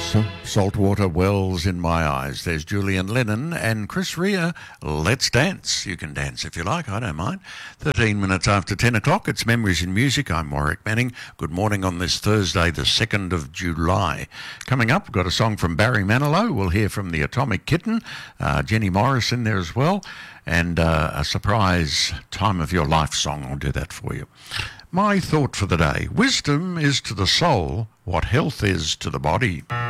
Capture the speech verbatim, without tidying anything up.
Saltwater Wells in My Eyes. There's Julian Lennon and Chris Rea. Let's dance. You can dance if you like, I don't mind. thirteen minutes after ten o'clock, it's Memories in Music. I'm Warwick Manning. Good morning on this Thursday, the second of July. Coming up, we've got a song from Barry Manilow. We'll hear from the Atomic Kitten, uh, Jenny Morris in there as well, and uh, a surprise Time of Your Life song. I'll do that for you. My thought for the day: wisdom is to the soul what health is to the body.